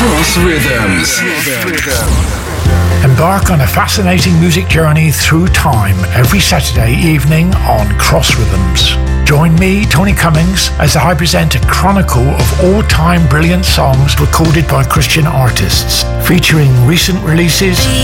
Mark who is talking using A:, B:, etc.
A: Cross Rhythms.
B: Embark on a fascinating music journey through time every Saturday evening on Cross Rhythms. Join me, Tony Cummings, as I present a chronicle of all-time brilliant songs recorded by Christian artists, featuring recent releases,